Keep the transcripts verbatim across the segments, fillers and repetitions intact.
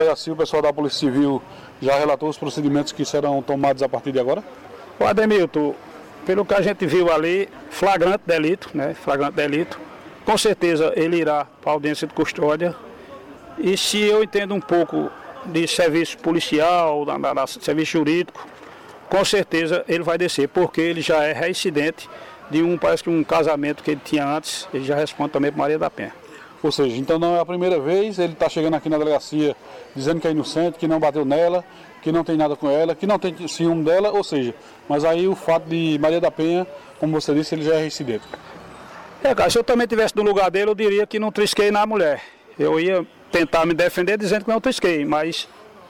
Assim, o pessoal da Polícia Civil já relatou os procedimentos que serão tomados a partir de agora? O Ademilton, pelo que a gente viu ali, flagrante delito, né? Flagrante delito. Com certeza ele irá para a audiência de custódia. E se eu entendo um pouco de serviço policial, da, da, da, serviço jurídico, com certeza ele vai descer, porque ele já é reincidente de um, parece que um casamento que ele tinha antes, ele já responde também para Maria da Penha. Ou seja, então não é a primeira vez, ele está chegando aqui na delegacia dizendo que é inocente, que não bateu nela, que não tem nada com ela, que não tem ciúme dela, ou seja, mas aí o fato de Maria da Penha, como você disse, ele já é reincidente. É, cara, se eu também estivesse no lugar dele, eu diria que não trisquei na mulher. Eu ia tentar me defender dizendo que não trisquei, mas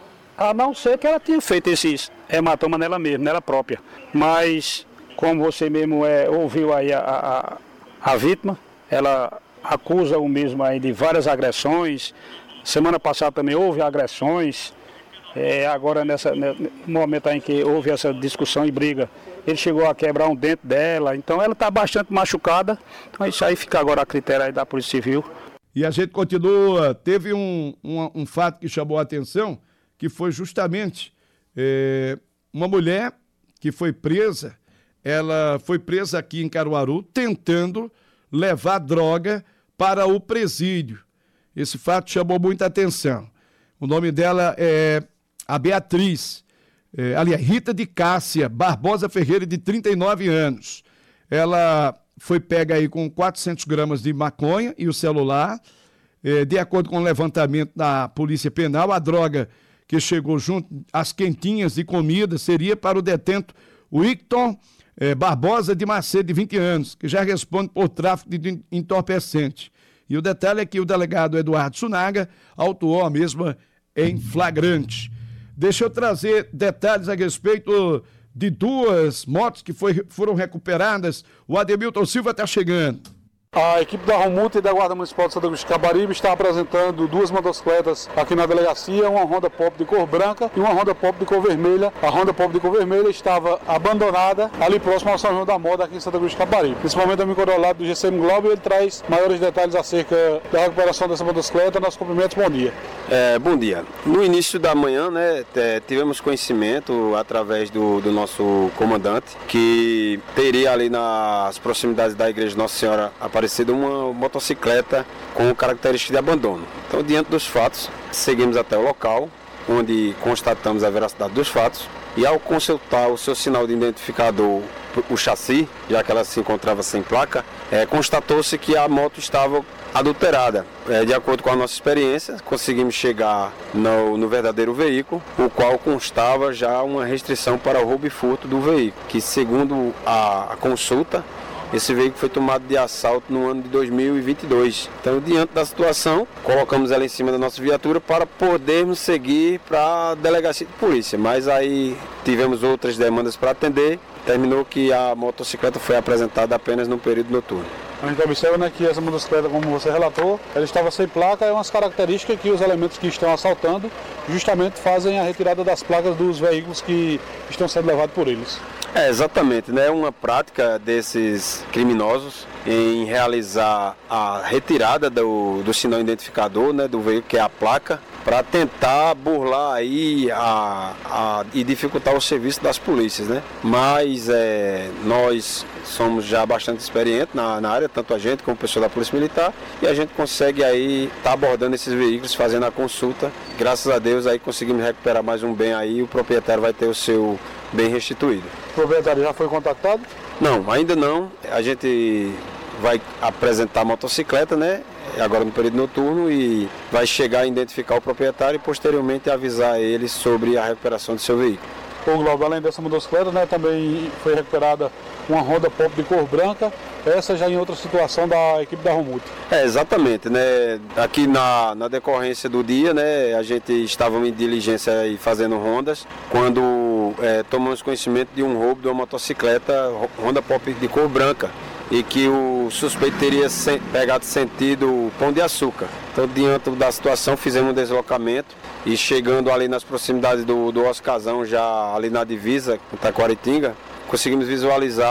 a não ser que ela tinha feito esses hematoma nela mesma, nela própria. Mas, como você mesmo é, ouviu aí a, a, a vítima, ela acusa o mesmo aí de várias agressões. Semana passada também houve agressões. É, agora, nessa, no momento em que houve essa discussão e briga, ele chegou a quebrar um dente dela. Então ela está bastante machucada. Então isso aí fica agora a critério aí da Polícia Civil. E a gente continua. Teve um, um, um fato que chamou a atenção, que foi justamente é, uma mulher que foi presa. Ela foi presa aqui em Caruaru tentando levar droga para o presídio. Esse fato chamou muita atenção. O nome dela é a Beatriz, é, aliás, Rita de Cássia Barbosa Ferreira, de trinta e nove anos. Ela foi pega aí com quatrocentos gramas de maconha e o celular. É, de acordo com o levantamento da Polícia Penal, a droga que chegou junto às quentinhas de comida seria para o detento Wicton É, Barbosa de Macedo, de vinte anos, que já responde por tráfico de entorpecente. E o detalhe é que o delegado Eduardo Sunaga autuou a mesma em flagrante. Deixa eu trazer detalhes a respeito de duas motos que foi, foram recuperadas. O Ademilton Silva está chegando. A equipe da Romuta e da Guarda Municipal de Santa Cruz de Capibaribe está apresentando duas motocicletas aqui na delegacia, uma Honda Pop de cor branca e uma Honda Pop de cor vermelha. A Honda Pop de cor vermelha estava abandonada ali próximo ao São João da Moda, aqui em Santa Cruz de Capibaribe. Nesse momento eu me encontro ao lado do G C M Globo e ele traz maiores detalhes acerca da recuperação dessa motocicleta. Nossos cumprimentos, bom dia. É, bom dia. No início da manhã, né, tivemos conhecimento através do, do nosso comandante que teria ali nas proximidades da igreja Nossa Senhora Aparecida uma motocicleta com característica de abandono. Então, diante dos fatos, seguimos até o local, onde constatamos a veracidade dos fatos, e ao consultar o seu sinal de identificador, o chassi, já que ela se encontrava sem placa, é, constatou-se que a moto estava adulterada. É, de acordo com a nossa experiência, conseguimos chegar no, no verdadeiro veículo, o qual constava já uma restrição para o roubo e furto do veículo, que segundo a, a consulta, esse veículo foi tomado de assalto no ano de dois mil e vinte e dois. Então, diante da situação, colocamos ela em cima da nossa viatura para podermos seguir para a delegacia de polícia. Mas aí tivemos outras demandas para atender. Terminou que a motocicleta foi apresentada apenas no período noturno. A gente observa, né, que essa motocicleta, como você relatou, ela estava sem placa, é umas características que os elementos que estão assaltando justamente fazem a retirada das placas dos veículos que estão sendo levados por eles. É, exatamente, né? Uma prática desses criminosos em realizar a retirada do, do sinal identificador, né, do veículo, que é a placa, para tentar burlar aí a, a, e dificultar o serviço das polícias, né? Mas é, nós somos já bastante experientes na, na área, tanto a gente como o pessoal da Polícia Militar, e a gente consegue aí estar tá abordando esses veículos, fazendo a consulta. Graças a Deus aí conseguimos recuperar mais um bem aí, e o proprietário vai ter o seu bem restituído. O proprietário já foi contatado? Não, ainda não. A gente vai apresentar a motocicleta, né? Agora no período noturno, e vai chegar a identificar o proprietário e posteriormente avisar ele sobre a recuperação do seu veículo. O Globo, além dessa motocicleta, né, também foi recuperada uma Honda Pop de cor branca, essa já em outra situação da equipe da Romuta. É, exatamente, né? Aqui na, na decorrência do dia, né, a gente estava em diligência e fazendo rondas, quando é, tomamos conhecimento de um roubo de uma motocicleta Honda Pop de cor branca, e que o suspeito teria pegado sentido Pão de Açúcar. Então, diante da situação, fizemos um deslocamento e chegando ali nas proximidades do, do Oscazão, já ali na divisa com Taquaritinga, conseguimos visualizar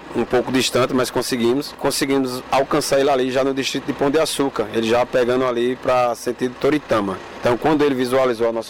um pouco distante, mas conseguimos. Conseguimos alcançar ele ali já no distrito de Pão de Açúcar, ele já pegando ali para sentido Toritama. Então, quando ele visualizou a nossa